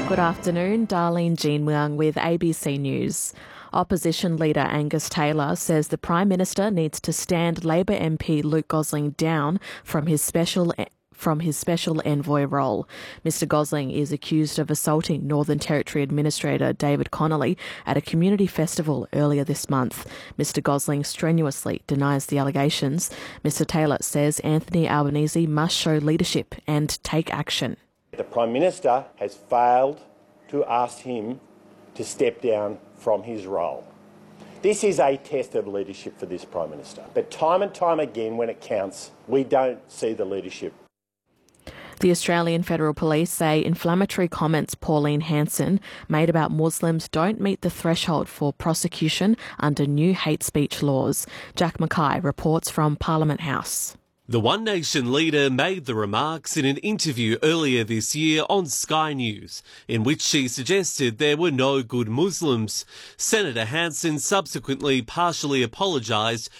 Good afternoon, Darlene Jean Muang with ABC News. Opposition leader Angus Taylor says the Prime Minister needs to stand Labor MP Luke Gosling down from his special envoy role. Mr Gosling is accused of assaulting Northern Territory Administrator David Connolly at a community festival earlier this month. Mr Gosling strenuously denies the allegations. Mr Taylor says Anthony Albanese must show leadership and take action. The Prime Minister has failed to ask him to step down from his role. This is a test of leadership for this Prime Minister. But time and time again, when it counts, we don't see the leadership. The Australian Federal Police say inflammatory comments Pauline Hanson made about Muslims don't meet the threshold for prosecution under new hate speech laws. Jack Mackay reports from Parliament House. The One Nation leader made the remarks in an interview earlier this year on Sky News, in which she suggested there were no good Muslims. Senator Hanson subsequently partially apologised